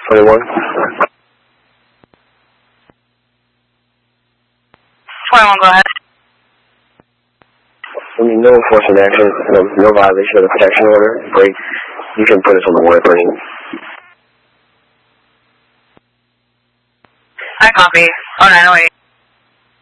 21. 21, go ahead. I mean, no enforcement action, no violation of the protection order, break. You can put us on the warrant burning. I copy. Oh, 908.